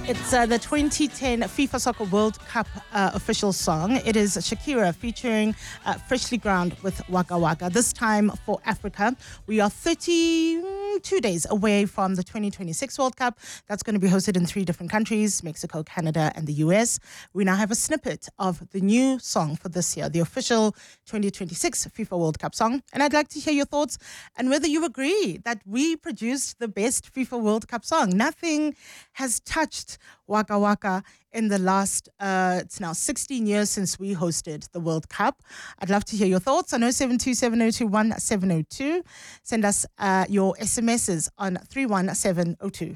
It's the 2010 FIFA Soccer World Cup official song. It is Shakira featuring Freshly Ground with Waka Waka. This time for Africa. We are 32 days away from the 2026 World Cup. That's going to be hosted in 3 different countries, Mexico, Canada, and the US. We now have a snippet of the new song for this year, the official 2026 FIFA World Cup song. And I'd like to hear your thoughts and whether you agree that we produced the best FIFA World Cup song. Nothing has touched Waka Waka in the last, it's now 16 years since we hosted the World Cup. I'd love to hear your thoughts on 0727021702. Send us your SMSs on 31702.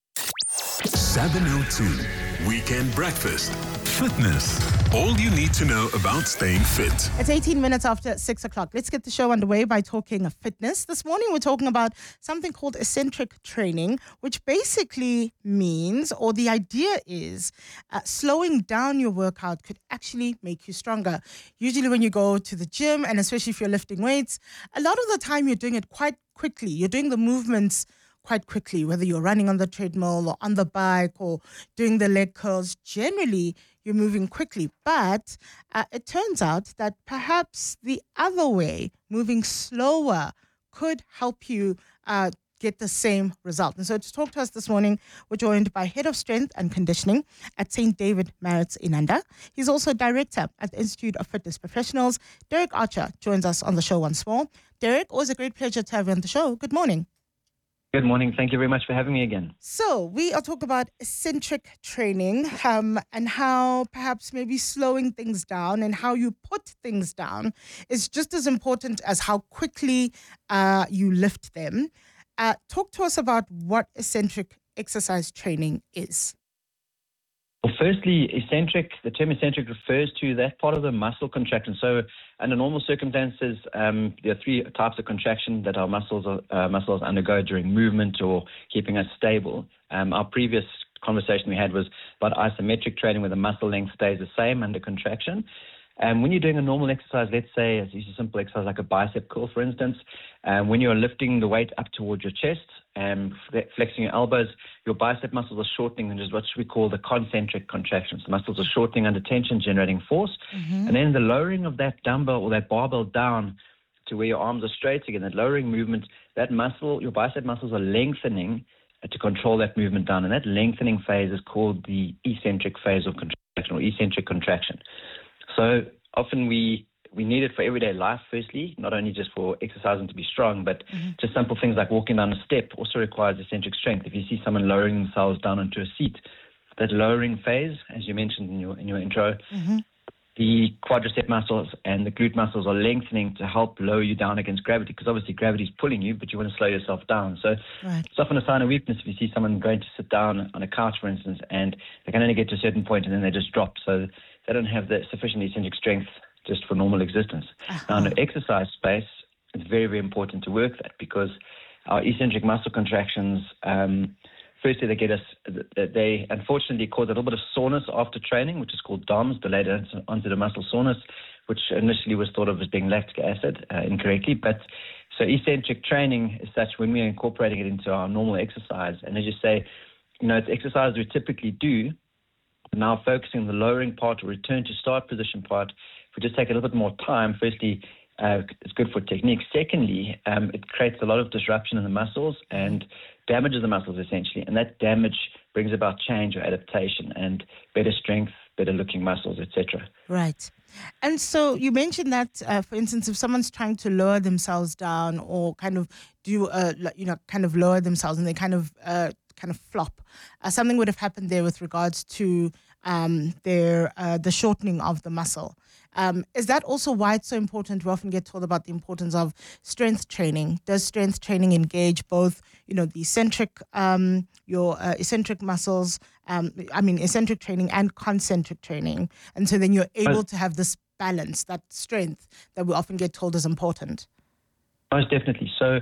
702 Weekend Breakfast. Fitness. All you need to know about staying fit. It's 18 minutes after 6 o'clock. Let's get the show underway by talking fitness. This morning, we're talking about something called eccentric training, which basically means, or the idea is, slowing down your workout could actually make you stronger. Usually when you go to the gym, and especially if you're lifting weights, a lot of the time you're doing it quite quickly. You're doing the movements quite quickly, whether you're running on the treadmill or on the bike or doing the leg curls. Generally, you're moving quickly. But it turns out that perhaps the other way, moving slower, could help you get the same result. And so to talk to us this morning, we're joined by Head of Strength and Conditioning at St. David Marriott Inanda. He's also Director at the Institute of Fitness Professionals. Derek Archer joins us on the show once more. Derek, always a great pleasure to have you on the show. Good morning. Good morning. Thank you very much for having me again. So we are talking about eccentric training and how perhaps maybe slowing things down and how you put things down is just as important as how quickly you lift them. Talk to us about what eccentric exercise training is. Well, firstly, the term eccentric refers to that part of the muscle contraction. So under normal circumstances, there are 3 types of contraction that our muscles undergo during movement or keeping us stable. Our previous conversation we had was about isometric training, where the muscle length stays the same under contraction. When you're doing a normal exercise, let's say it's a simple exercise like a bicep curl, for instance, when you're lifting the weight up towards your chest and flexing your elbows, your bicep muscles are shortening, and is what we call the concentric contractions. The muscles are shortening under tension, generating force. Mm-hmm. And then the lowering of that dumbbell or that barbell down to where your arms are straight again, that lowering movement, that muscle, your bicep muscles are lengthening to control that movement down. And that lengthening phase is called the eccentric phase of contraction or eccentric contraction. So often we need it for everyday life, firstly, not only just for exercising to be strong, but just simple things like walking down a step also requires eccentric strength. If you see someone lowering themselves down onto a seat, that lowering phase, as you mentioned in your intro, the quadricep muscles and the glute muscles are lengthening to help lower you down against gravity, because obviously gravity is pulling you, but you want to slow yourself down. So It's often a sign of weakness if you see someone going to sit down on a couch, for instance, and they can only get to a certain point and then they just drop. So they don't have the sufficient eccentric strength just for normal existence. Now, in the exercise space, it's very, very important to work that, because our eccentric muscle contractions, firstly, they get us, they unfortunately cause a little bit of soreness after training, which is called DOMS, delayed onset of muscle soreness, which initially was thought of as being lactic acid incorrectly. But so eccentric training is such when we're incorporating it into our normal exercise. And as you say, it's exercise we typically do. Now focusing on the lowering part or return to start position part, if we just take a little bit more time, firstly, it's good for technique. Secondly, it creates a lot of disruption in the muscles and damages the muscles essentially. And that damage brings about change or adaptation and better strength, better looking muscles, etc. Right. And so you mentioned that, for instance, if someone's trying to lower themselves down or kind of do, kind of lower themselves and they kind of flop, something would have happened there with regards to the shortening of the muscle. Is that also why it's so important? We often get told about the importance of strength training. Does strength training engage both, the eccentric, eccentric muscles, eccentric training and concentric training? And so then you're able to have this balance, that strength that we often get told is important. Most definitely. So,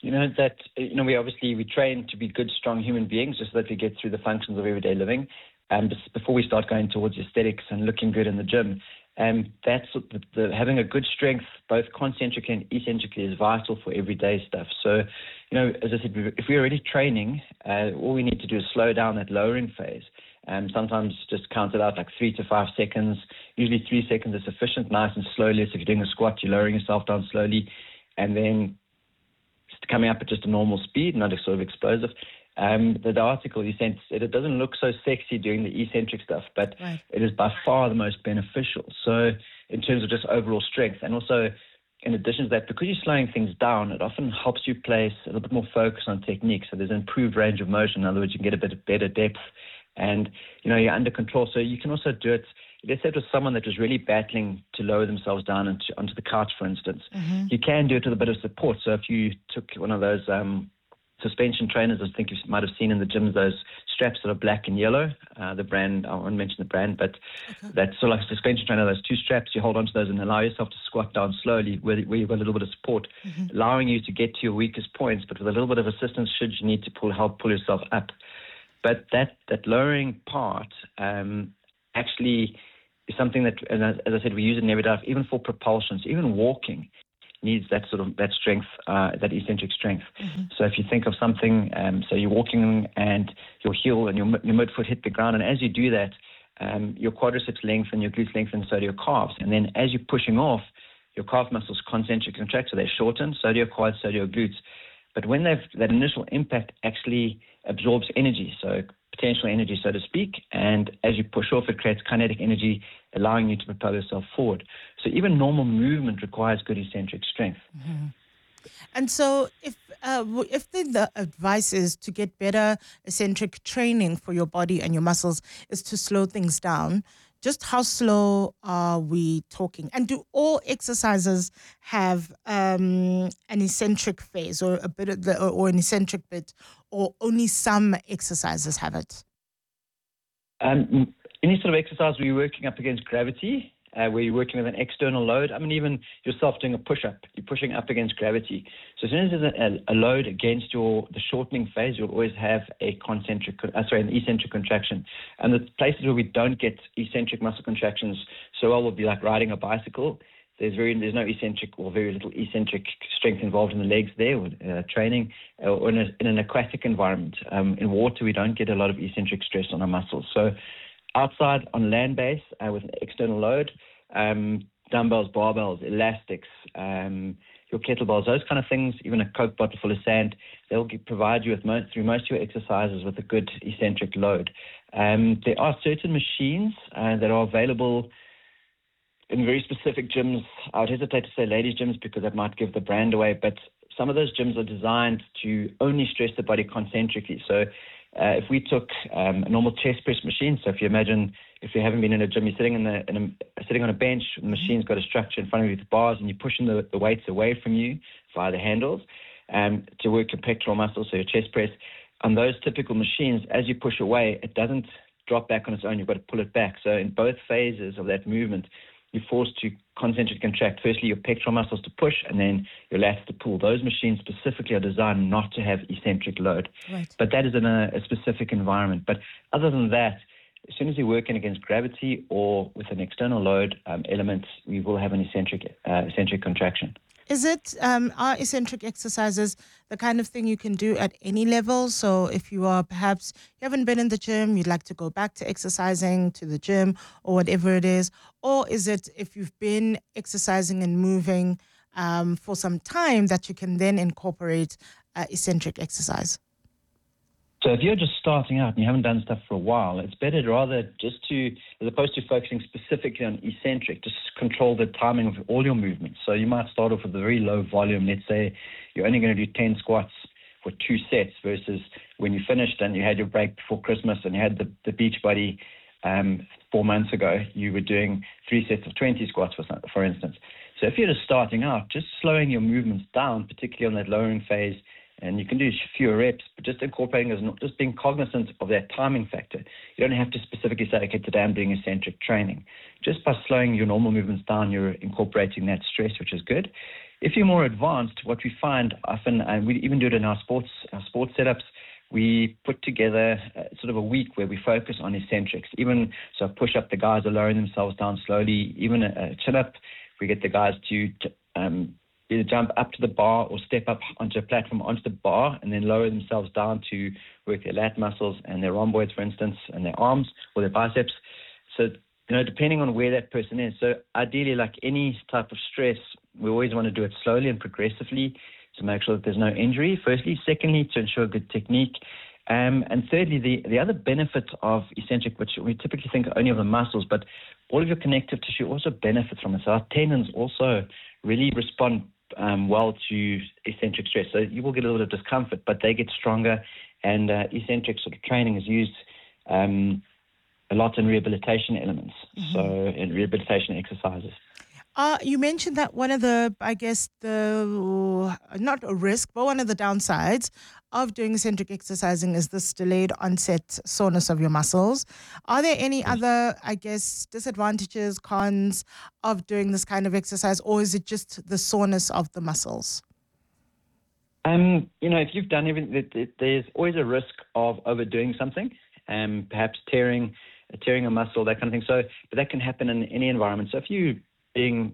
we train to be good, strong human beings just so that we get through the functions of everyday living. Before we start going towards aesthetics and looking good in the gym. That's having a good strength, both concentrically and eccentrically, is vital for everyday stuff. So, as I said, if we're already training, all we need to do is slow down that lowering phase Sometimes just count it out like 3 to 5 seconds. Usually 3 seconds is sufficient, nice and slowly. So if you're doing a squat, you're lowering yourself down slowly, and then just coming up at just a normal speed, not a sort of explosive. The article you sent said it doesn't look so sexy doing the eccentric stuff, but it is by far the most beneficial. So in terms of just overall strength, and also in addition to that, because you're slowing things down, it often helps you place a little bit more focus on technique. So there's improved range of motion. In other words, you can get a bit better depth, and you're under control. So you can also do it. Let's say it was someone that was really battling to lower themselves down onto the couch, for instance. You can do it with a bit of support. So if you took one of those suspension trainers, I think you might have seen in the gyms, those straps that are black and yellow. The brand, I won't mention the brand, but that's sort of like a suspension trainer, those 2 straps, you hold onto those and allow yourself to squat down slowly where you've got a little bit of support, allowing you to get to your weakest points, but with a little bit of assistance should you need to help pull yourself up. But that lowering part actually is something that, as I said, we use it in everyday life, even for propulsion. So even walking needs that strength, that eccentric strength. So if you think of something, so you're walking and your heel and your midfoot hit the ground, and as you do that, your quadriceps lengthen, your glutes lengthen, so do your calves. And then as you're pushing off, your calf muscles concentric contract, so they shorten, so do your quads, so do your glutes. But when that initial impact actually absorbs energy, so potential energy, so to speak, and as you push off, it creates kinetic energy, allowing you to propel yourself forward. So even normal movement requires good eccentric strength. And so if the advice is to get better eccentric training for your body and your muscles is to slow things down, just how slow are we talking? And do all exercises have an eccentric phase or a bit of or an eccentric bit, or only some exercises have it? Any sort of exercise where you're working up against gravity, where you're working with an external load. I mean, even yourself doing a push-up, you're pushing up against gravity. So as soon as there's a load against the shortening phase, you'll always have an eccentric contraction. And the places where we don't get eccentric muscle contractions so well will be like riding a bicycle. There's no eccentric or very little eccentric strength involved in the legs there, with training, or in an aquatic environment. In water, we don't get a lot of eccentric stress on our muscles. So outside on land base with an external load, dumbbells, barbells, elastics, your kettlebells, those kind of things, even a Coke bottle full of sand, they'll provide you with through most of your exercises with a good eccentric load. There are certain machines that are available in very specific gyms. I would hesitate to say ladies' gyms because that might give the brand away, but some of those gyms are designed to only stress the body concentrically. So if we took a normal chest press machine, so if you imagine, if you haven't been in a gym, you're sitting sitting on a bench, the machine's got a structure in front of you with bars, and you're pushing the weights away from you via the handles to work your pectoral muscles, so your chest press. On those typical machines, as you push away, it doesn't drop back on its own. You've got to pull it back. So in both phases of that movement, you're forced to concentrate, contract, firstly your pectoral muscles to push and then your lats to pull. Those machines specifically are designed not to have eccentric load. Right. But that is in a specific environment. But other than that, as soon as you're working against gravity or with an external load element, we will have an eccentric contraction. Is it, are eccentric exercises the kind of thing you can do at any level? So if you are perhaps, you haven't been in the gym, you'd like to go back to exercising, to the gym or whatever it is, or is it if you've been exercising and moving for some time that you can then incorporate eccentric exercise? So if you're just starting out and you haven't done stuff for a while, it's better rather just to, as opposed to focusing specifically on eccentric, just control the timing of all your movements. So you might start off with a very low volume. Let's say you're only going to do 10 squats for 2 sets versus when you finished and you had your break before Christmas and you had the Beachbody 4 months ago, you were doing 3 sets of 20 squats, for instance. So if you're just starting out, just slowing your movements down, particularly on that lowering phase, and you can do fewer reps, but just incorporating as not just being cognizant of that timing factor. You don't have to specifically say, okay, today I'm doing eccentric training. Just by slowing your normal movements down, you're incorporating that stress, which is good. If you're more advanced, what we find often, and we even do it in our sports setups, we put together sort of a week where we focus on eccentrics. Even so, push up, the guys are lowering themselves down slowly. Even a chin up, we get the guys to either jump up to the bar or step up onto a platform onto the bar and then lower themselves down to work their lat muscles and their rhomboids, for instance, and their arms or their biceps. So, depending on where that person is. So ideally, like any type of stress, we always want to do it slowly and progressively to make sure that there's no injury, firstly. Secondly, to ensure good technique. And thirdly, the other benefit of eccentric, which we typically think only of the muscles, but all of your connective tissue also benefits from it. So our tendons also really respond well to eccentric stress. So you will get a little bit of discomfort, but they get stronger. And eccentric sort of training is used a lot in rehabilitation elements, so in rehabilitation exercises. You mentioned that one of the, I guess, not a risk, but one of the downsides of doing eccentric exercising is this delayed onset soreness of your muscles. Are there any other, I guess, disadvantages, cons of doing this kind of exercise, or is it just the soreness of the muscles? If you've done everything, there's always a risk of overdoing something, perhaps tearing a muscle, that kind of thing. So, but that can happen in any environment. So if you being,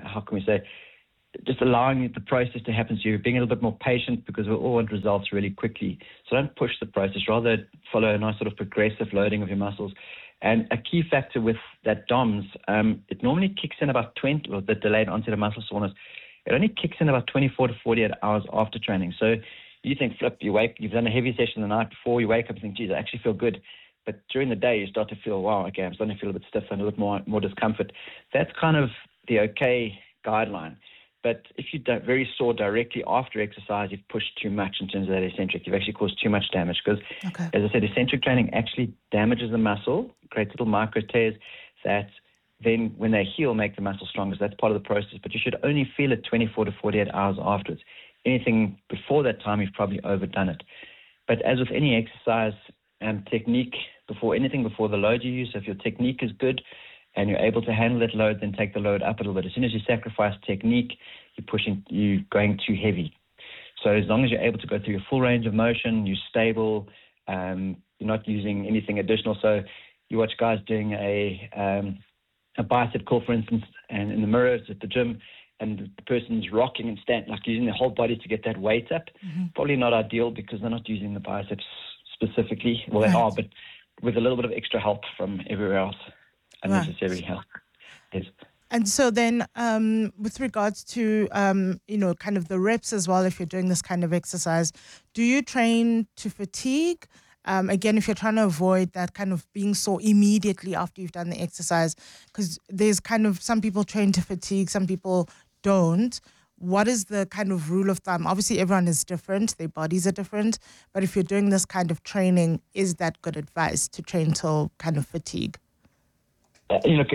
just allowing the process to happen to you, being a little bit more patient, because we all want results really quickly. So don't push the process, rather follow a nice sort of progressive loading of your muscles. And a key factor with that DOMS, it normally kicks in about 20, or the delayed onset of muscle soreness, it only kicks in about 24 to 48 hours after training. So you think, you've done a heavy session the night before, you wake up and think, geez, I actually feel good. But during the day, you start to feel, wow, okay, I'm starting to feel a bit stiff and a bit more discomfort. That's kind of the okay guideline. But if you're very sore directly after exercise, you've pushed too much in terms of that eccentric. You've actually caused too much damage because, as I said, eccentric training actually damages the muscle, creates little micro tears that then, when they heal, make the muscle stronger. So that's part of the process. But you should only feel it 24 to 48 hours afterwards. Anything before that time, you've probably overdone it. But as with any exercise, technique before the load you use. So if your technique is good and you're able to handle that load, then take the load up a little bit. As soon as you sacrifice technique, you're going too heavy. So as long as you're able to go through your full range of motion, you're stable, you're not using anything additional. So you watch guys doing a bicep curl, for instance, and in the mirrors at the gym, and the person's rocking and standing, like using their whole body to get that weight up. Probably not ideal because they're not using the biceps specifically. Well, they are, but with a little bit of extra help from everywhere else, unnecessary help. Yes. And so then with regards to, kind of the reps as well, if you're doing this kind of exercise, do you train to fatigue? Again, if you're trying to avoid that kind of being sore immediately after you've done the exercise, because there's kind of some people train to fatigue, some people don't. What is the kind of rule of thumb? Obviously, everyone is different. Their bodies are different. But if you're doing this kind of training, is that good advice to train till kind of fatigue? Look,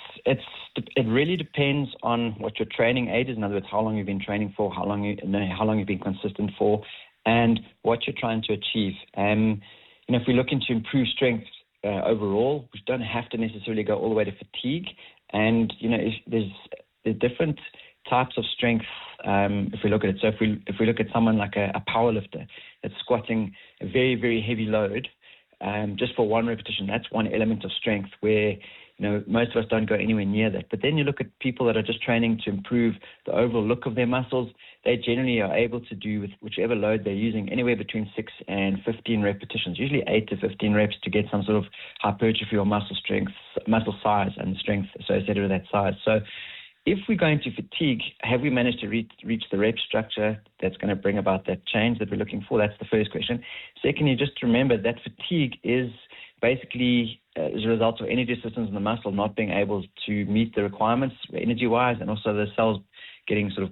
it really depends on what your training age is. In other words, how long you've been training for, how long you've been consistent for, and what you're trying to achieve. If we're looking to improve strength overall, we don't have to necessarily go all the way to fatigue. And there's different types of strength. If we look at it, so if we look at someone like a power lifter that's squatting a very, very heavy load, just for one repetition, that's one element of strength where most of us don't go anywhere near that. But then you look at people that are just training to improve the overall look of their muscles. They generally are able to do with whichever load they're using anywhere between 6 and 15 repetitions, usually 8 to 15 reps to get some sort of hypertrophy or muscle strength, muscle size and strength associated with that size. So if we're going to fatigue, have we managed to reach the rep structure that's going to bring about that change that we're looking for? That's the first question. Secondly, just remember that fatigue is basically as a result of energy systems in the muscle not being able to meet the requirements energy-wise, and also the cells getting sort of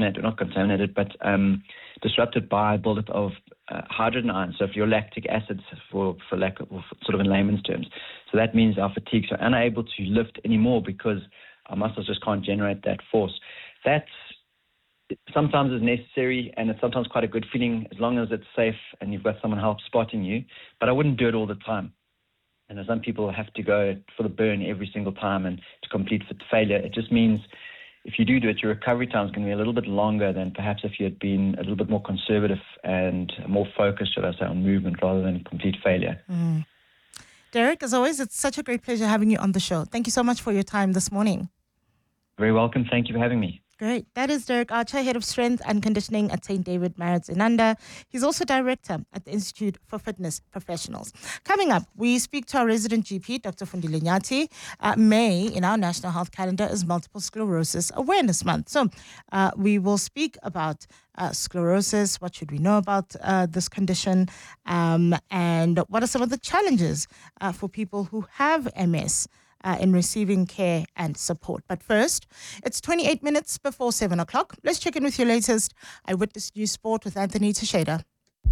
disrupted by buildup of hydrogen ions. So if your lactic acids, for lack of, sort of in layman's terms. So that means our fatigues are unable to lift anymore because our muscles just can't generate that force. That sometimes is necessary, and it's sometimes quite a good feeling as long as it's safe and you've got someone help spotting you. But I wouldn't do it all the time. And some people have to go for the burn every single time and to complete failure. It just means if you do it, your recovery time is going to be a little bit longer than perhaps if you had been a little bit more conservative and more focused, should I say, on movement rather than complete failure. Derek, as always, it's such a great pleasure having you on the show. Thank you so much for your time this morning. Very welcome. Thank you for having me. Great. That is Derek Archer, Head of Strength and Conditioning at St. David Marriott Inanda. He's also Director at the Institute for Fitness Professionals. Coming up, we speak to our resident GP, Dr. Fundile Nyati. May, in our national health calendar, is Multiple Sclerosis Awareness Month. So we will speak about sclerosis, what should we know about this condition, and what are some of the challenges for people who have MS in receiving care and support. But first, it's 28 minutes before 7 o'clock. Let's check in with your latest Eyewitness News Sport with Anthony Teixeira.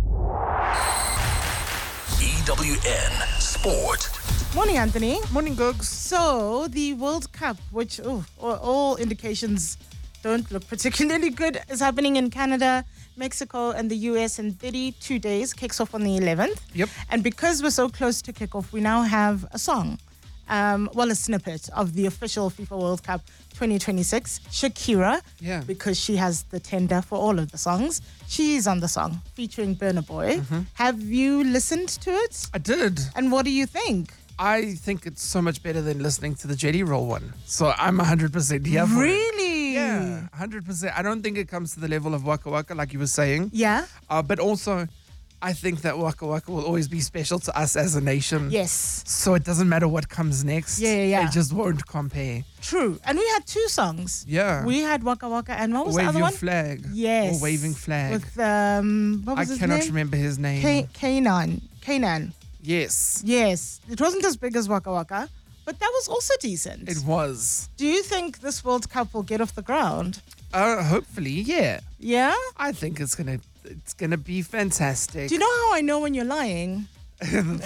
EWN Sport. Morning, Anthony. Morning, Googs. So, the World Cup, which all indications don't look particularly good, is happening in Canada, Mexico, and the US in 32 days. Kicks off on the 11th. Yep. And because we're so close to kickoff, we now have a song. A snippet of the official FIFA World Cup 2026. Shakira, because she has the tender for all of the songs. She's on the song featuring Burna Boy. Mm-hmm. Have you listened to it? I did. And what do you think? I think it's so much better than listening to the Jetty Roll one. So I'm 100% here for it. Really? Yeah, 100%. I don't think it comes to the level of Waka Waka like you were saying. Yeah. But also, I think that Waka Waka will always be special to us as a nation. Yes. So it doesn't matter what comes next. Yeah. It just won't compare. True. And we had two songs. Yeah. We had Waka Waka and what was Wave the other Your one? Flag. Yes. Or Waving Flag. With, what was his name? I cannot remember his name. Kanan. Yes. Yes. It wasn't as big as Waka Waka, but that was also decent. It was. Do you think this World Cup will get off the ground? Hopefully, yeah. Yeah? I think it's gonna be fantastic. Do you know how I know when you're lying? Listen,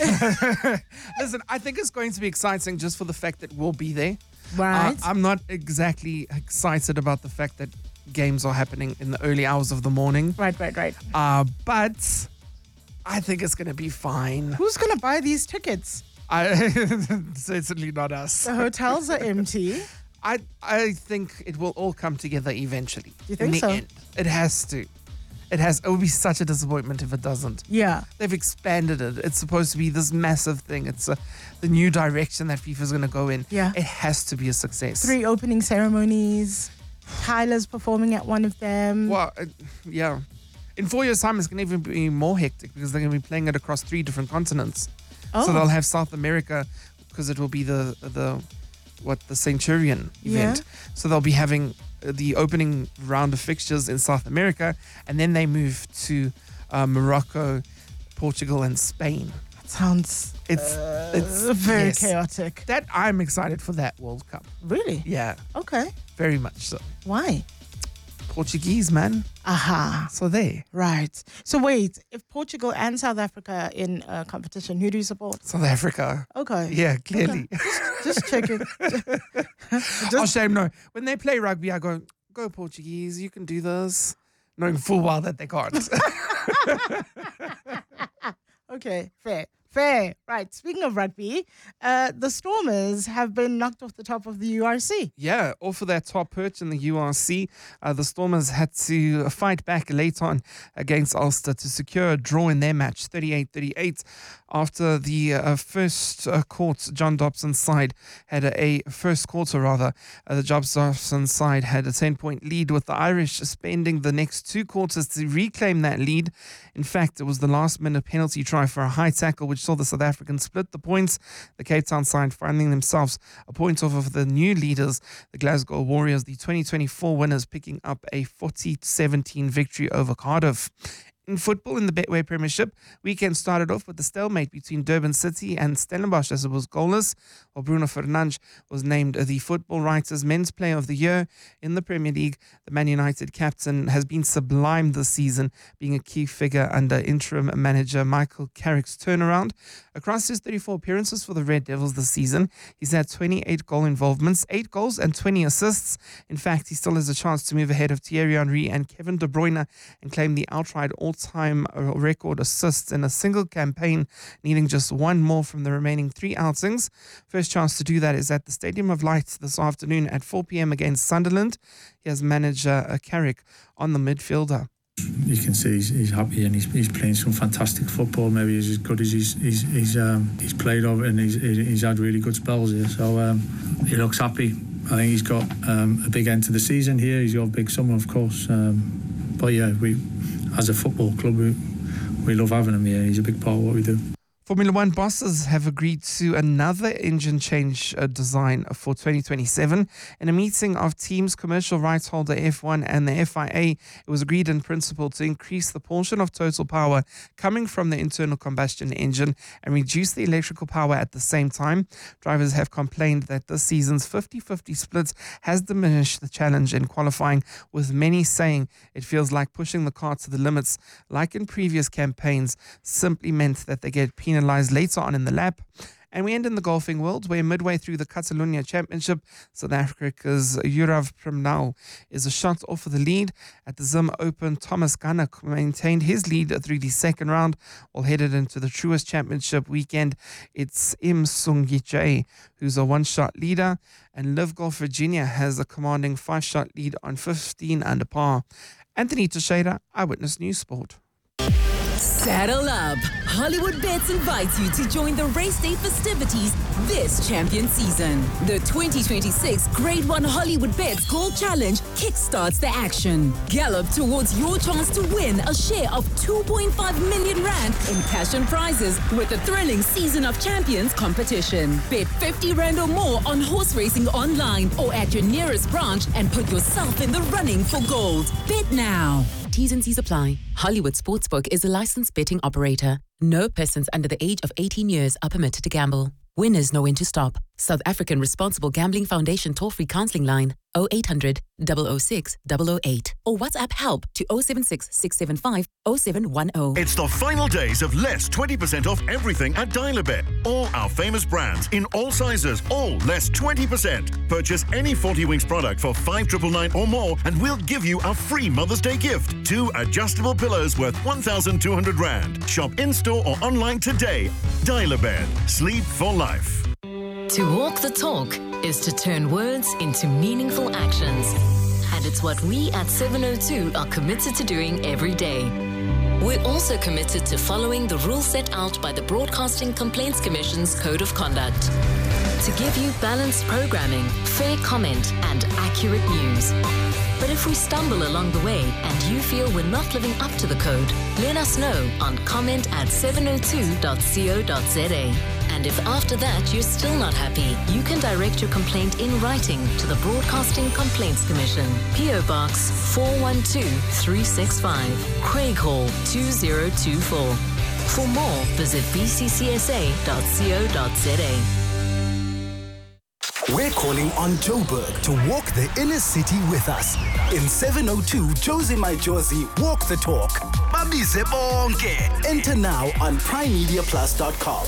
I think it's going to be exciting just for the fact that we'll be there. Right. I'm not exactly excited about the fact that games are happening in the early hours of the morning. Right. But I think it's going to be fine. Who's going to buy these tickets? Certainly not us. The hotels are empty. I think it will all come together eventually. Do you think in the so? end. It has to. It would be such a disappointment if it doesn't. Yeah. They've expanded it. It's supposed to be this massive thing. It's the new direction that FIFA's going to go in. Yeah. It has to be a success. 3 opening ceremonies. Tyler's performing at one of them. Well, yeah. In 4 years' time, it's going to even be more hectic because they're going to be playing it across 3 different continents. Oh. So they'll have South America because it will be the Centurion event. Yeah. So they'll be having the opening round of fixtures in South America, and then they move to Morocco, Portugal, and Spain. That sounds It's very yes. chaotic. That I'm excited for that World Cup. Really? Yeah, Okay. very much so. Why? Portuguese, man. Aha. So there. Right. So wait, if Portugal and South Africa in a competition, who do you support? South Africa. Okay. Yeah, clearly. Just checking. Oh, shame, no. When they play rugby, I go Portuguese, you can do this. Knowing full well that they can't. Okay, fair. Right. Speaking of rugby, the Stormers have been knocked off the top of the URC. Yeah, off of that top perch in the URC, the Stormers had to fight back late on against Ulster to secure a draw in their match, 38-38. After the first quarter, John Dobson's side had the John Dobson side had a 10-point lead, with the Irish spending the next 2 quarters to reclaim that lead. In fact, it was the last-minute penalty try for a high tackle which saw the South Africans split the points. The Cape Town side finding themselves a point off of the new leaders, the Glasgow Warriors, the 2024 winners, picking up a 40-17 victory over Cardiff. In football, in the Betway Premiership, weekend started off with the stalemate between Durban City and Stellenbosch, as it was goalless, while Bruno Fernandes was named the Football Writers' Men's Player of the Year in the Premier League. The Man United captain has been sublime this season, being a key figure under interim manager Michael Carrick's turnaround. Across his 34 appearances for the Red Devils this season, he's had 28 goal involvements, 8 goals and 20 assists. In fact, he still has a chance to move ahead of Thierry Henry and Kevin De Bruyne and claim the outright all-time record assists in a single campaign, needing just 1 more from the remaining 3 outings. First chance to do that is at the Stadium of Light this afternoon at 4 p.m. against Sunderland. He has manager Carrick on the midfielder. You can see he's happy and he's playing some fantastic football. Maybe he's as good as he's played over, and he's had really good spells here. So he looks happy. I think he's got a big end to the season here. He's got a big summer, of course. But yeah, we, as a football club, we love having him here. He's a big part of what we do. Formula One bosses have agreed to another engine change design for 2027. In a meeting of teams, commercial rights holder F1 and the FIA, it was agreed in principle to increase the portion of total power coming from the internal combustion engine and reduce the electrical power at the same time. Drivers have complained that this season's 50-50 split has diminished the challenge in qualifying, with many saying it feels like pushing the car to the limits, like in previous campaigns, simply meant that they get penalized later on in the lap. And we end in the golfing world, where midway through the Catalonia Championship, South Africa's Yurav Primnau is a shot off of the lead. At the Zim Open, Thomas Ganak maintained his lead through the second round. While headed into the Truist Championship weekend, it's Im Sungjae who's a one-shot leader, and Live Golf Virginia has a commanding 5-shot lead on 15 under par. Anthony Teixeira, Eyewitness News Sport. Saddle up! Hollywood Bets invites you to join the race day festivities this champion season. The 2026 Grade 1 Hollywood Bets Gold Challenge kickstarts the action. Gallop towards your chance to win a share of 2.5 million rand in cash and prizes with the thrilling Season of Champions competition. Bet 50 rand or more on horse racing online or at your nearest branch and put yourself in the running for gold. Bet now. T's and C's apply. Hollywood Sportsbook is a licensed betting operator. No persons under the age of 18 years are permitted to gamble. Winners know when to stop. South African Responsible Gambling Foundation toll-free counselling line 0800 006 008 or WhatsApp help to 076 675 0710. It's the final days of less 20% off everything at Dial-A-Bet. All our famous brands in all sizes, all less 20%. Purchase any 40 Winks product for 5,999 or more and we'll give you a free Mother's Day gift. 2 adjustable pillows worth 1,200 rand. Shop in-store or online today. Dial-A-Bet. Sleep for life. To walk the talk is to turn words into meaningful actions. And it's what we at 702 are committed to doing every day. We're also committed to following the rules set out by the Broadcasting Complaints Commission's Code of Conduct. To give you balanced programming, fair comment, and accurate news. But if we stumble along the way and you feel we're not living up to the code, let us know on comment@702.co.za. And if after that you're still not happy, you can direct your complaint in writing to the Broadcasting Complaints Commission, PO Box 412365, Craig Hall 2024. For more, visit bccsa.co.za. We're calling on Joburg to walk the inner city with us. In 702 Josie My Josie Walk the Talk. Babize bonke. Enter now on primemediaplus.com.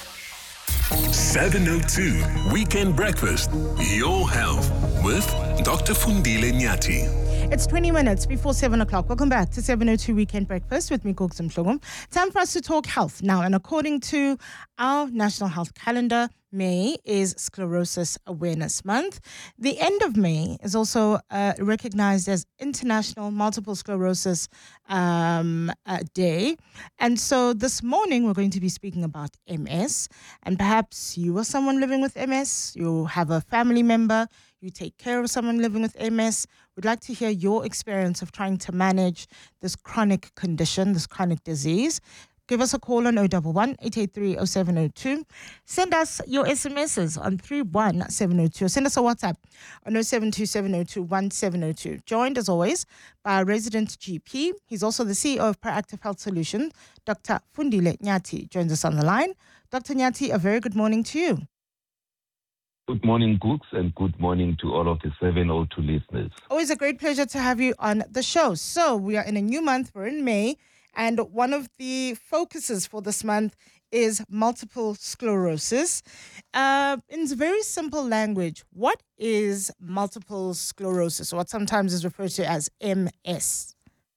702 Weekend Breakfast. Your health with Dr. Fundile Nyati. It's 20 minutes before 7 o'clock. Welcome back to 702 Weekend Breakfast with me, Gugs Mhlogum. Time for us to talk health now. And according to our National Health Calendar, May is Sclerosis Awareness Month. The end of May is also recognized as International Multiple Sclerosis Day. And so this morning we're going to be speaking about MS. And perhaps you are someone living with MS, you have a family member, you take care of someone living with MS. We'd like to hear your experience of trying to manage this chronic condition, this chronic disease. Give us a call on 011-883-0702. Send us your SMSs on 31702. Send us a WhatsApp on 0727021702. Joined, as always, by our resident GP. He's also the CEO of Proactive Health Solutions, Dr. Fundile Nyati, joins us on the line. Dr. Nyati, a very good morning to you. Good morning, Cooks, and good morning to all of the 702 listeners. Always a great pleasure to have you on the show. So we are in a new month. We're in May. And one of the focuses for this month is multiple sclerosis. In very simple language, what is multiple sclerosis, or what sometimes is referred to as MS?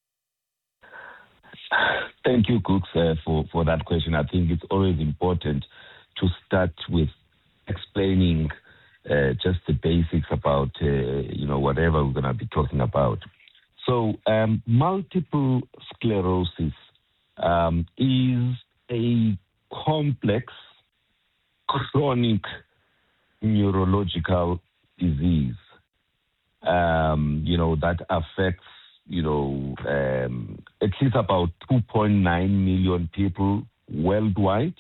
Thank you, Cooks, for that question. I think it's always important to start with explaining just the basics about, whatever we're going to be talking about. So multiple sclerosis is a complex, chronic neurological disease, that affects, at least about 2.9 million people worldwide,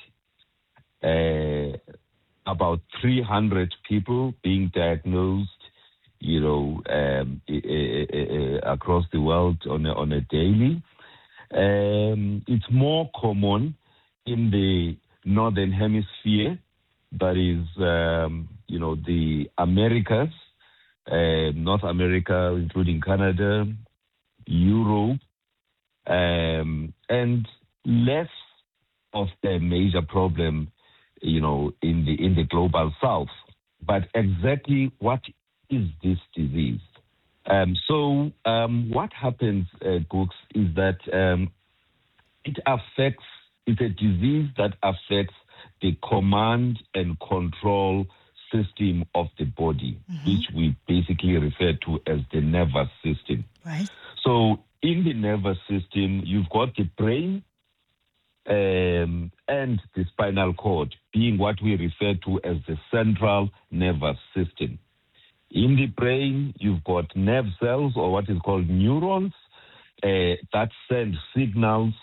about 300 people being diagnosed, across the world on a daily. It's more common in the Northern Hemisphere, that is, the Americas, North America, including Canada, Europe, and less of the major problem, in the global South. But exactly what is this disease? What happens, Gooks, is that it's a disease that affects the command and control system of the body, which we basically refer to as the nervous system. Right. So in the nervous system, you've got the brain and the spinal cord, being what we refer to as the central nervous system. In the brain, you've got nerve cells, or what is called neurons, that send signals,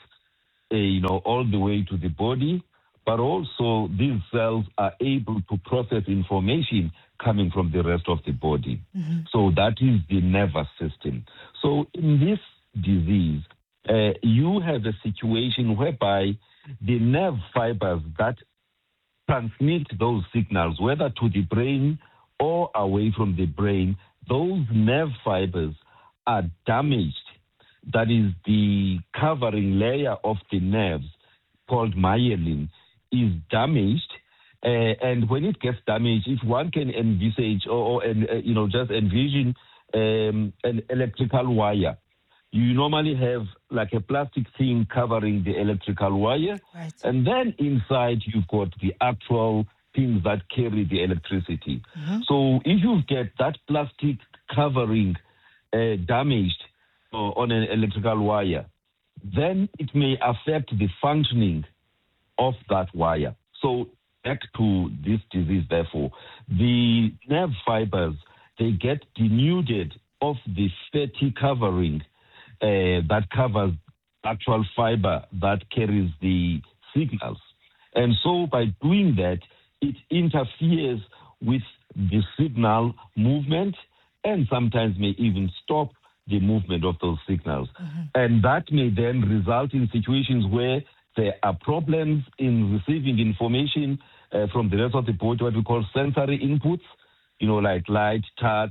all the way to the body. But also, these cells are able to process information coming from the rest of the body. So that is the nervous system. So in this disease, you have a situation whereby the nerve fibers that transmit those signals, whether to the brain or away from the brain, those nerve fibers are damaged. That is, the covering layer of the nerves, called myelin, is damaged. And when it gets damaged, if one can envisage just envision an electrical wire, you normally have like a plastic thing covering the electrical wire. Right. And then inside you've got the actual things that carry the electricity. So if you get that plastic covering damaged on an electrical wire, then it may affect the functioning of that wire. So back to this disease, therefore, the nerve fibers, they get denuded of the fatty covering that covers actual fiber that carries the signals. And so by doing that, it interferes with the signal movement and sometimes may even stop the movement of those signals. And that may then result in situations where there are problems in receiving information from the rest of the body, what we call sensory inputs, like light, touch,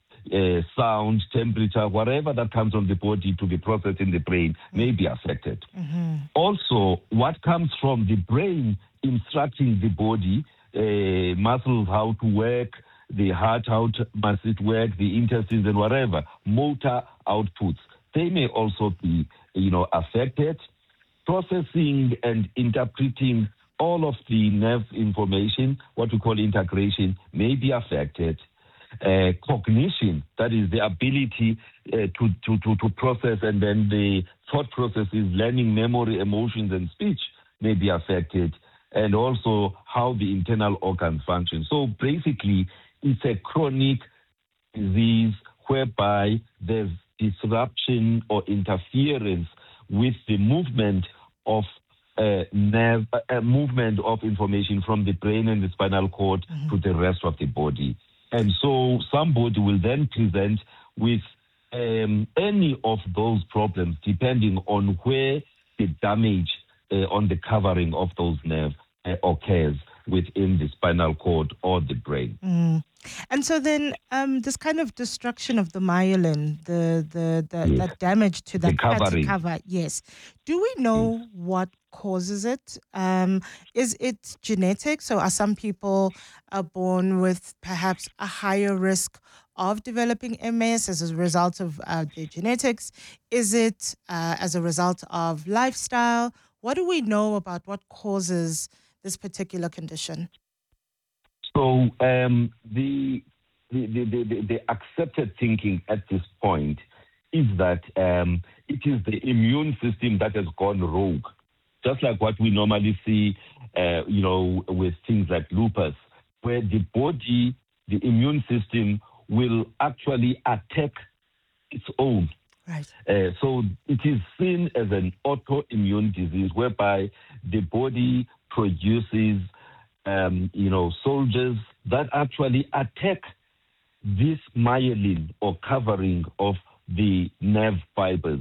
sound, temperature, whatever that comes from the body to be processed in the brain may be affected. Also, what comes from the brain instructing the body, muscles how to work, the heart how must it work, the intestines and whatever, motor outputs, they may also be, affected. Processing and interpreting all of the nerve information, what we call integration, may be affected. Cognition, that is the ability to process, and then the thought processes, learning, memory, emotions, and speech may be affected, and also how the internal organs function. So basically, it's a chronic disease whereby there's disruption or interference with the movement of movement of information from the brain and the spinal cord to the rest of the body. And so somebody will then present with any of those problems depending on where the damage on the covering of those nerves occurs within the spinal cord or the brain. And so then this kind of destruction of the myelin, that damage to that fatty cover, yes. Do we know what causes it? Is it genetic? So are some people born with perhaps a higher risk of developing MS as a result of their genetics? Is it as a result of lifestyle? What do we know about what causes this particular condition? So the accepted thinking at this point is that it is the immune system that has gone rogue, just like what we normally see, with things like lupus, where the body the immune system will actually attack its own. Right. So it is seen as an autoimmune disease whereby the body produces, soldiers that actually attack this myelin or covering of the nerve fibers.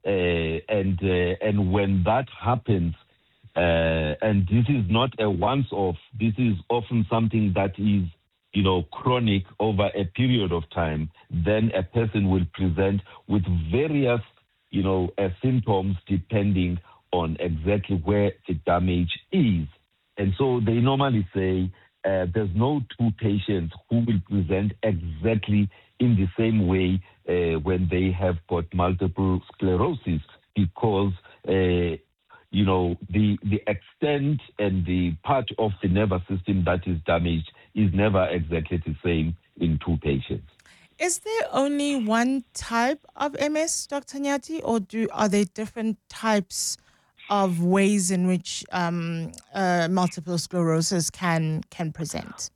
And when that happens, and this is not a once-off, this is often something that is, chronic over a period of time, then a person will present with various, symptoms depending on exactly where the damage is. And so they normally say there's no two patients who will present exactly in the same way when they have got multiple sclerosis, because the extent and the part of the nervous system that is damaged is never exactly the same in two patients. Is there only one type of MS, Dr. Nyati, or are there different types of ways in which multiple sclerosis can present?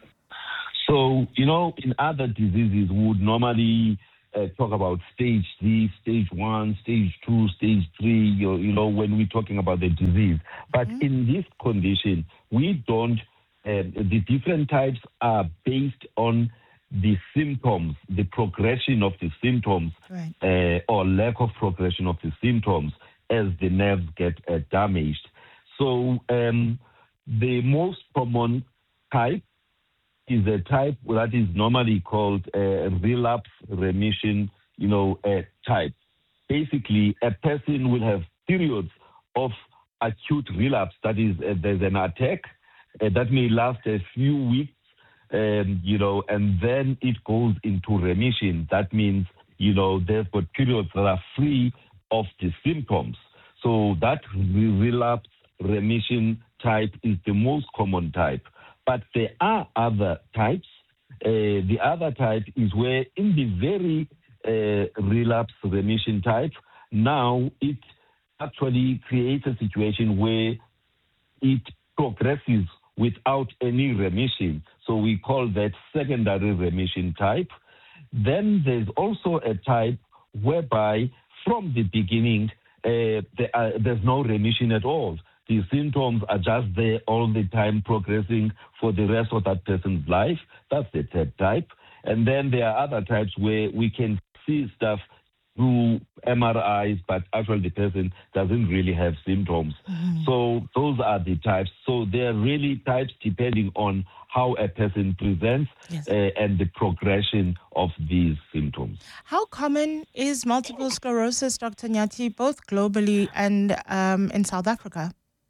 So, in other diseases, we would normally talk about stage 3, stage 1, stage 2, stage 3, when we're talking about the disease. But in this condition, we don't, the different types are based on the symptoms, the progression of the symptoms, right. Or lack of progression of the symptoms as the nerves get damaged. So the most common type is a type that is normally called relapse remission, type. Basically, a person will have periods of acute relapse. That is, there's an attack that may last a few weeks, and then it goes into remission. That means, there's got periods that are free of the symptoms. So that relapse remission type is the most common type. But there are other types. The other type is where in the very relapse remission type, now it actually creates a situation where it progresses without any remission. So we call that secondary remission type. Then there's also a type whereby from the beginning there's no remission at all. The symptoms are just there all the time, progressing for the rest of that person's life. That's the third type. And then there are other types where we can see stuff through MRIs, but actually the person doesn't really have symptoms. So those are the types. So there are really types depending on how a person presents, yes. And the progression of these symptoms. How common is multiple sclerosis, Dr. Nyati, both globally and in South Africa?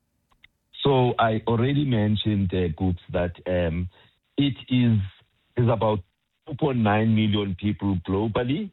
So I already mentioned, Goops, that it is about 2.9 million people globally,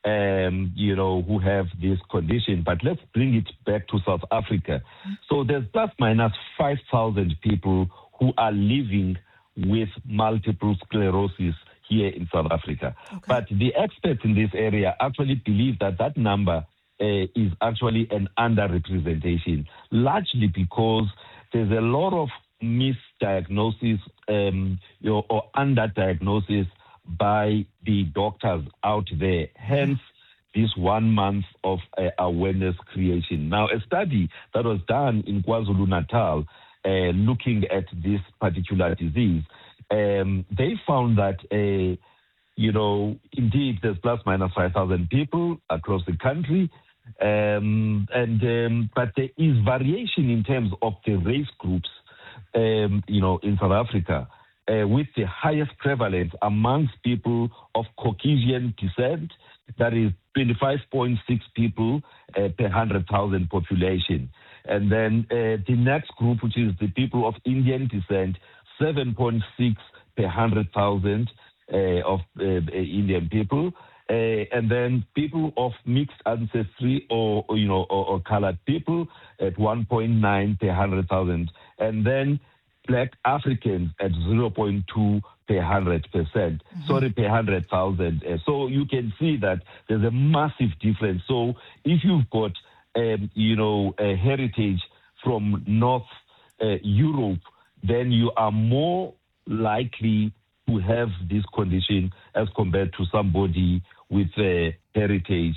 who have this condition. But let's bring it back to South Africa. So there's plus minus 5,000 people who are living with multiple sclerosis here in South Africa. Okay. But the experts in this area actually believe that number is actually an underrepresentation, largely because there's a lot of misdiagnosis or underdiagnosis by the doctors out there. Hence, this 1 month of awareness creation. Now, a study that was done in KwaZulu-Natal looking at this particular disease, they found that, indeed, there's plus minus 5,000 people across the country. But there is variation in terms of the race groups, in South Africa, with the highest prevalence amongst people of Caucasian descent, that is 25.6 people per 100,000 population. And then the next group, which is the people of Indian descent, 7.6 per 100,000 of Indian people. And then people of mixed ancestry or colored people at 1.9 per 100,000. And then Black Africans at 0.2 per 100%. Sorry, per 100,000. So you can see that there's a massive difference. So if you've got, a heritage from North Europe, then you are more likely to have this condition as compared to somebody with heritage,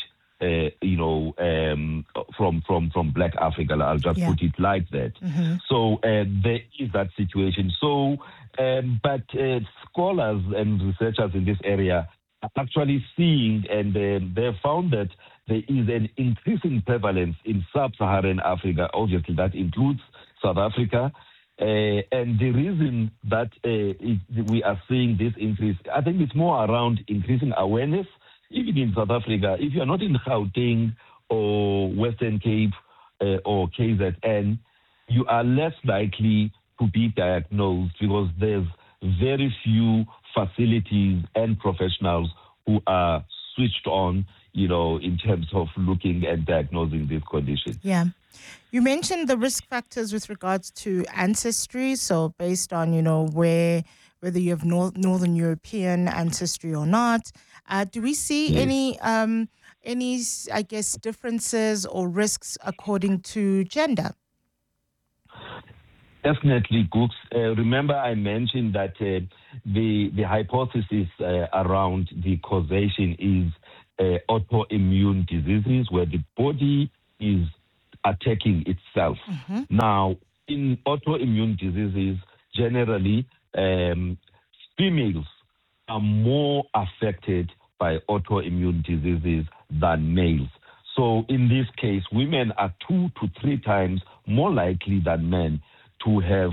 from Black Africa. I'll just put it like that. Mm-hmm. So there is that situation. So, but scholars and researchers in this area are actually seeing, and they found that there is an increasing prevalence in sub-Saharan Africa. Obviously, that includes South Africa. And the reason that we are seeing this increase, I think it's more around increasing awareness. Even in South Africa, if you're not in Gauteng or Western Cape or KZN, you are less likely to be diagnosed because there's very few facilities and professionals who are switched on, in terms of looking and diagnosing this condition. Yeah. You mentioned the risk factors with regards to ancestry. So based on, whether you have Northern European ancestry or not, do we see any, I guess, differences or risks according to gender? Definitely, Gooks. Remember I mentioned that the hypothesis around the causation is autoimmune diseases where the body is attacking itself. Mm-hmm. Now, in autoimmune diseases, generally, females are more affected by autoimmune diseases than males. So in this case, women are 2 to 3 times more likely than men to have,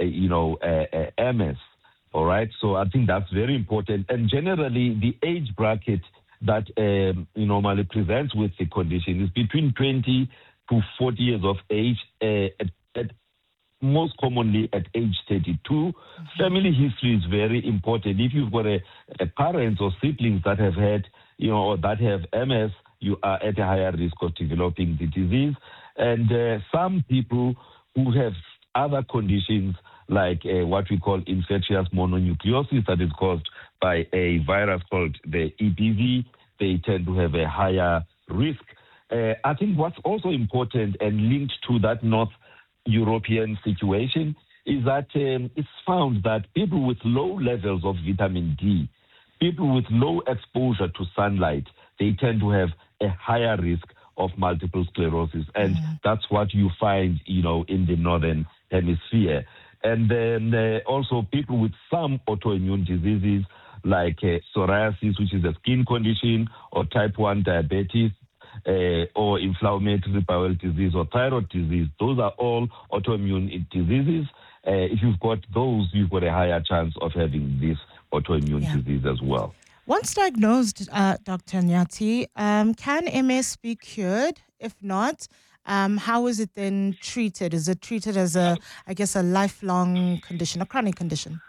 MS. All right. So I think that's very important. And generally, the age bracket that normally presents with the condition is between 20 to 40 years of age, at most commonly at age 32. Mm-hmm. Family history is very important. If you've got a parents or siblings that have had, or that have MS, you are at a higher risk of developing the disease. And some people who have other conditions like what we call infectious mononucleosis that is caused by a virus called the EBV, they tend to have a higher risk. I think what's also important and linked to that North European situation is that it's found that people with low levels of vitamin D, people with low exposure to sunlight, they tend to have a higher risk of multiple sclerosis. And that's what you find, in the Northern Hemisphere. And then also people with some autoimmune diseases like psoriasis, which is a skin condition, or type 1 diabetes, or inflammatory bowel disease or thyroid disease. Those are all autoimmune diseases. If you've got those, you've got a higher chance of having this autoimmune disease as well. Once diagnosed, Dr. Nyati, can MS be cured? If not, how is it then treated? Is it treated as a lifelong condition, a chronic condition?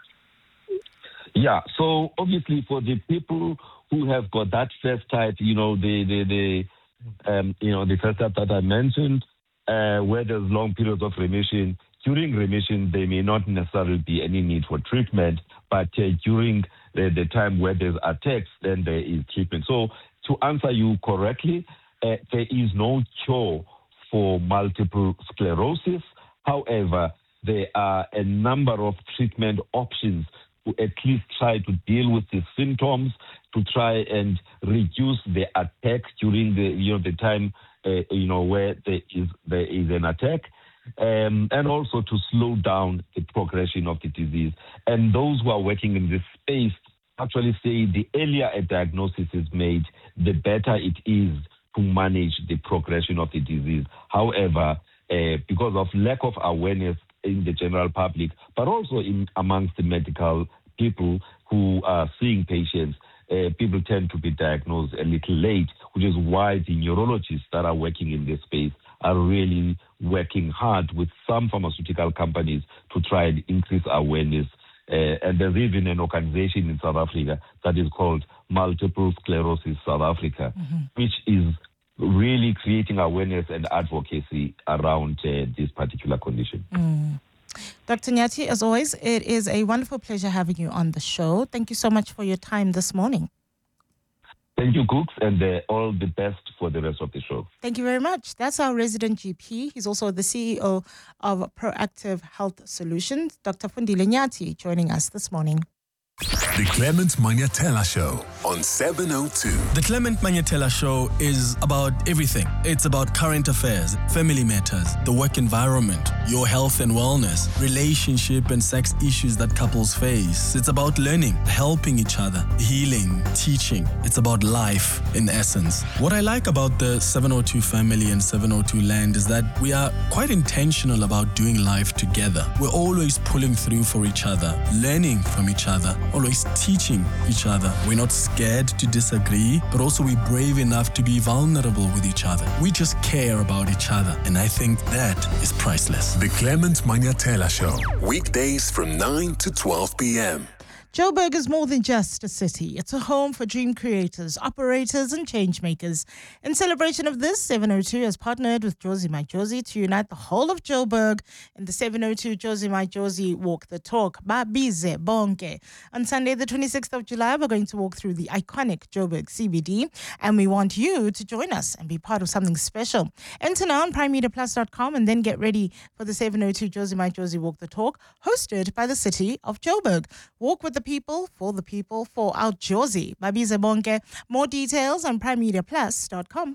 Yeah, so obviously for the people who have got that first type, the first type that I mentioned, where there's long periods of remission, during remission, there may not necessarily be any need for treatment, but during the time where there's attacks, then there is treatment. So to answer you correctly, there is no cure for multiple sclerosis. However, there are a number of treatment options to at least try to deal with the symptoms, to try and reduce the attack during the time where there is an attack, and also to slow down the progression of the disease. And those who are working in this space actually say the earlier a diagnosis is made, the better it is to manage the progression of the disease. However, because of lack of awareness in the general public, but also amongst the medical people who are seeing patients, people tend to be diagnosed a little late, which is why the neurologists that are working in this space are really working hard with some pharmaceutical companies to try and increase awareness. And there's even an organization in South Africa that is called Multiple Sclerosis South Africa, which is really creating awareness and advocacy around this particular condition. Dr. Nyati, as always, it is a wonderful pleasure having you on the show. Thank you so much for your time this morning. Thank you, Cooks, and all the best for the rest of the show. Thank you very much. That's our resident GP. He's also the CEO of Proactive Health Solutions, Dr. Fundile Nyati, joining us this morning. The Clement Maniatella Show on 702. The Clement Maniatella Show is about everything. It's about current affairs, family matters, the work environment, your health and wellness, relationship and sex issues that couples face. It's about learning, helping each other, healing, teaching. It's about life in essence. What I like about the 702 family and 702 land is that we are quite intentional about doing life together. We're always pulling through for each other, learning from each other, always teaching each other. We're not scared to disagree, but also we're brave enough to be vulnerable with each other. We just care about each other, and I think that is priceless. The Clement Maniatella Show, weekdays from 9 to 12 p.m. Joburg is more than just a city. It's a home for dream creators, operators, and change makers. In celebration of this, 702 has partnered with Jozi My Jozi to unite the whole of Joburg in the 702 Jozi My Jozi Walk the Talk. Babize bonke. On Sunday, the 26th of July, we're going to walk through the iconic Joburg CBD, and we want you to join us and be part of something special. Enter now on primemediaplus.com and then get ready for the 702 Jozi My Jozi Walk the Talk, hosted by the city of Joburg. Walk with the people, for our Jozi. Babize bonke. More details on primemediaplus.com.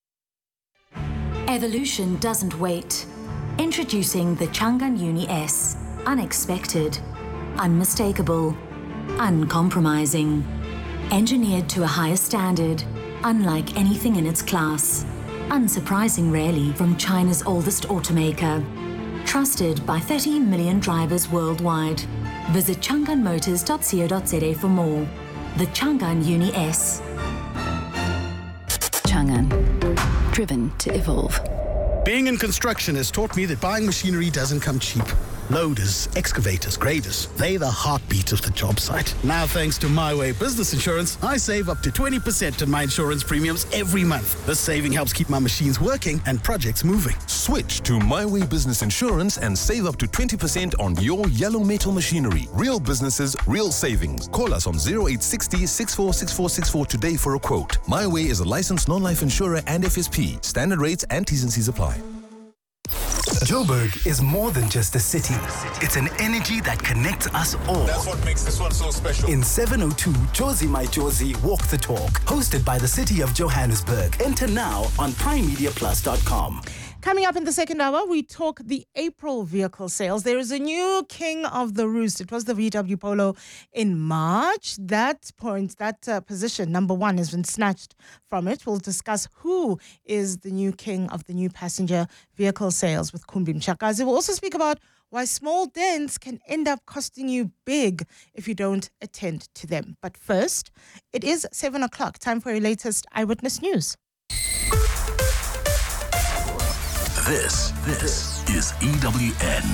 Evolution doesn't wait. Introducing the Changan Uni S. Unexpected, unmistakable, uncompromising. Engineered to a higher standard, unlike anything in its class. Unsurprising really from China's oldest automaker. Trusted by 30 million drivers worldwide. Visit changanmotors.co.za for more. The Changan Uni S. Changan. Driven to evolve. Being in construction has taught me that buying machinery doesn't come cheap. Loaders, excavators, graders, they're the heartbeat of the job site. Now, thanks to My Way Business Insurance, I save up to 20% on my insurance premiums every month. This saving helps keep my machines working and projects moving. Switch to My Way Business Insurance and save up to 20% on your yellow metal machinery. Real businesses, real savings. Call us on 0860 646464 today for a quote. My Way is a licensed non-life insurer and FSP. Standard rates and T's and C's apply. Joburg is more than just a city. It's an energy that connects us all. That's what makes this one so special. In 702, Jozi My Jozi Walk the Talk, hosted by the city of Johannesburg. Enter now on primemediaplus.com. Coming up in the second hour, we talk the April vehicle sales. There is a new king of the roost. It was the VW Polo in March. That position, number one, has been snatched from it. We'll discuss who is the new king of the new passenger vehicle sales with Kumbi Mshakazi. We'll also speak about why small dents can end up costing you big if you don't attend to them. But first, it is 7 o'clock. Time for your latest Eyewitness News. This is EWN.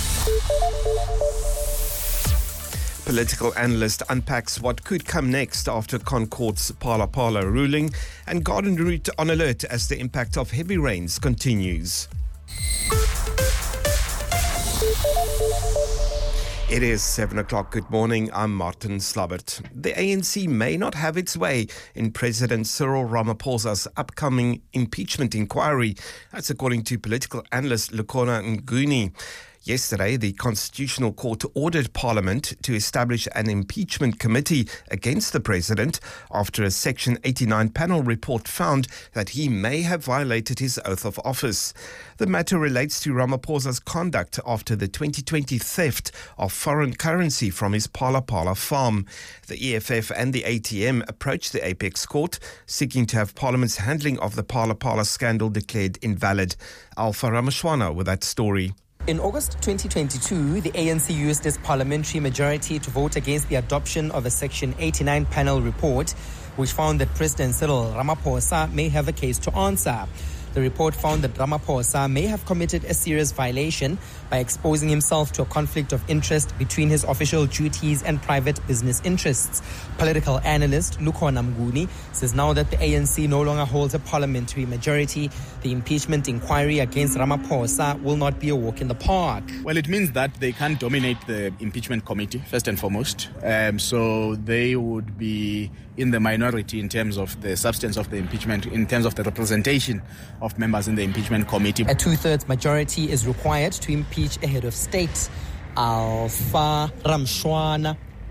Political analyst unpacks what could come next after ConCourt's Phala Phala ruling, and Garden Route on alert as the impact of heavy rains continues. It is 7 o'clock. Good morning. I'm Martin Slabbert. The ANC may not have its way in President Cyril Ramaphosa's upcoming impeachment inquiry. That's according to political analyst Lukhona Nguni. Yesterday, the Constitutional Court ordered Parliament to establish an impeachment committee against the president after a Section 89 panel report found that he may have violated his oath of office. The matter relates to Ramaphosa's conduct after the 2020 theft of foreign currency from his Phala Phala farm. The EFF and the ATM approached the Apex Court, seeking to have Parliament's handling of the Phala Phala scandal declared invalid. Alpha Ramashwana with that story. In August 2022, the ANC used its parliamentary majority to vote against the adoption of a Section 89 panel report, which found that President Cyril Ramaphosa may have a case to answer. The report found that Ramaphosa may have committed a serious violation by exposing himself to a conflict of interest between his official duties and private business interests. Political analyst Lukhona Nguni says now that the ANC no longer holds a parliamentary majority, the impeachment inquiry against Ramaphosa will not be a walk in the park. Well, it means that they can't dominate the impeachment committee, first and foremost. So they would be in the minority in terms of the substance of the impeachment, in terms of the representation of members in the impeachment committee. A two-thirds majority is required to impeach a head of state. Alpha Ramshwana,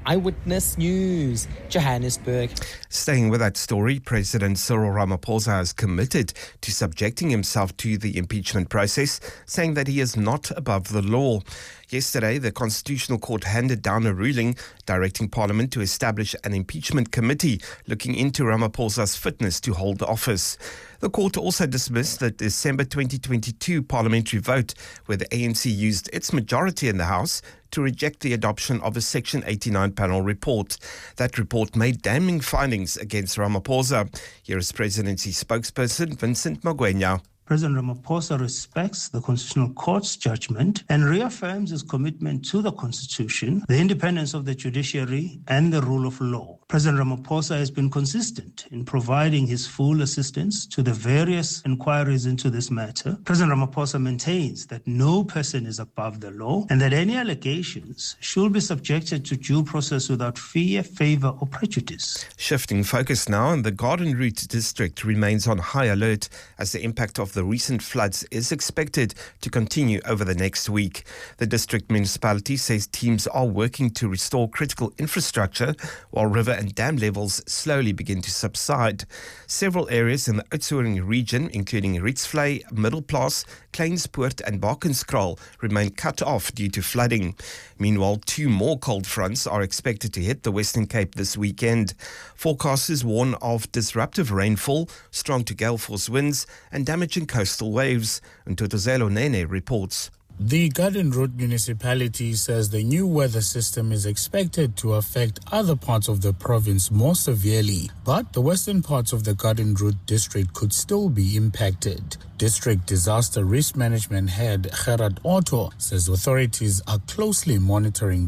Eyewitness News, Johannesburg. Staying with that story, President Cyril Ramaphosa has committed to subjecting himself to the impeachment process, saying that he is not above the law. Yesterday, the Constitutional Court handed down a ruling directing Parliament to establish an impeachment committee looking into Ramaphosa's fitness to hold office. The court also dismissed the December 2022 parliamentary vote where the ANC used its majority in the House to reject the adoption of a Section 89 panel report. That report made damning findings against Ramaphosa. Here is Presidency spokesperson Vincent Magwenya. President Ramaphosa respects the Constitutional Court's judgment and reaffirms his commitment to the Constitution, the independence of the judiciary, and the rule of law. President Ramaphosa has been consistent in providing his full assistance to the various inquiries into this matter. President Ramaphosa maintains that no person is above the law and that any allegations should be subjected to due process without fear, favor, or prejudice. Shifting focus now, and the Garden Route district remains on high alert as the impact of the recent floods is expected to continue over the next week. The district municipality says teams are working to restore critical infrastructure while river and dam levels slowly begin to subside. Several areas in the Oudtshoorn region, including Rietsvlei, Middelplaas, Kleinspoort and Bakenskraal, remain cut off due to flooding. Meanwhile, 2 more cold fronts are expected to hit the Western Cape this weekend. Forecasters warn of disruptive rainfall, strong to gale force winds and damaging coastal waves. Ntotozelo Nene reports. The Garden Route municipality says the new weather system is expected to affect other parts of the province more severely, but the western parts of the Garden Route district could still be impacted. District Disaster Risk Management Head Gerard Otto says authorities are closely monitoring